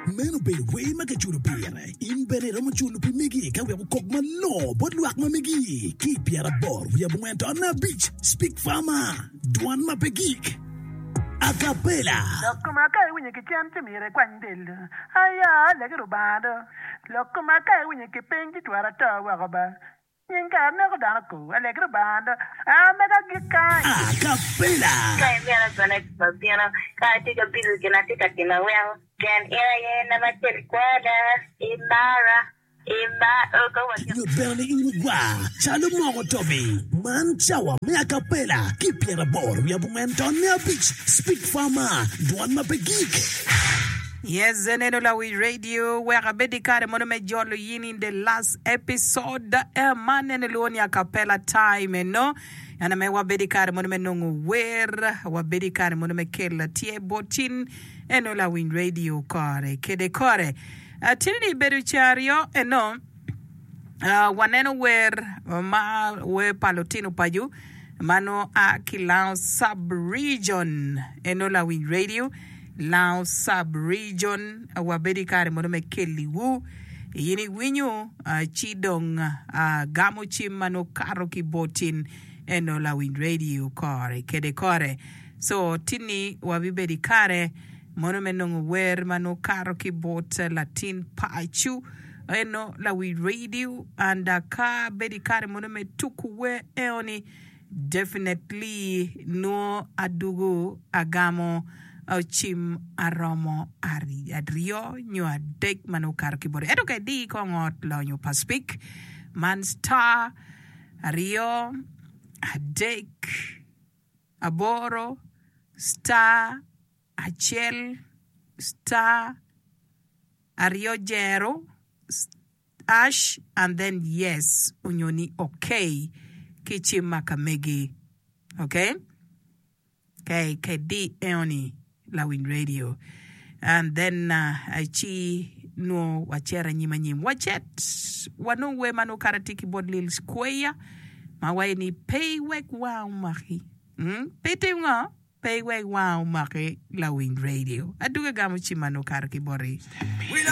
Meno be we makachuru pire. Imbere romo chulu pimigi ka we kok malo bod luak mamigi. Keep yara bor we went on a beach. Speak farmer. Duan mapegik. Acapella. Lokomaka wenye kichanti mire kwandel. Aya legero bado. Lokomaka wenye kipengi twara tawa goba. Nyinga nego danako legero bado. Mega gikai. Acapella. Kai mera connect piano. Kai tika bizu kina tika kina well. Can area never tell kwada. Imara. You're burning wa chalo mongo tobi man chawa me acapella keep your board we have went on near beach speak farmer duan mapegik. Yes, Zenenola we radio where a bedicare monome jollo yin in the last episode man and alone acapella time and no and me wa bedicare monome nongo where wa bedicare monome kella tie botin enola win radio kore kede kore tini beruchario eno waneno where ma we palotino paju mano a kilao sub region enola win radio Lao sub-region wabedi kare monome keli wu yini winyo chidong gamo chimano karo kibotin eno la win radio kare kede kore so tini wabibedi kare monome nongo wer mano karo kibot latin pachu eno la win radio and ka bedi kare monome tukuwe eoni definitely no adugo agamo chim aromo adrio nyo adek manukar kibore edo ke di ko ngot lo nyo paspik man star ario adek aboro star achel star ario jero ash and then yes unyoni okay kichim makamegi okay di eoni la win radio and then chi no wachera nyima nyim wachet wanu we manu karatiki bodlil square mawai ni pay wek wow maki pete nga pay wek wow maki la win radio aduga gamu chi manu karaki bori